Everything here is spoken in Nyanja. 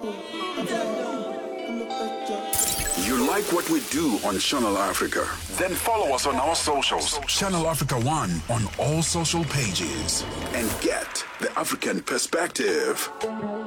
You like what we do on Channel Africa? Then follow us on our socials. Channel Africa 1 on all social pages. And get the African perspective.